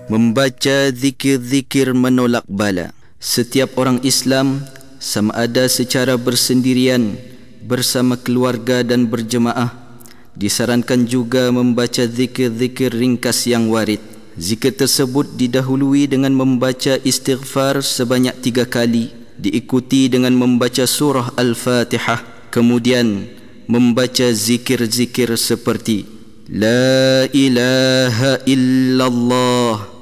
Membaca zikir-zikir menolak bala. Setiap orang Islam, sama ada secara bersendirian, bersama keluarga dan berjemaah, disarankan juga membaca zikir-zikir ringkas yang warid. Zikir tersebut didahului dengan membaca istighfar sebanyak 3 kali, diikuti dengan membaca surah Al-Fatihah, kemudian membaca zikir-zikir seperti La ilaha illallah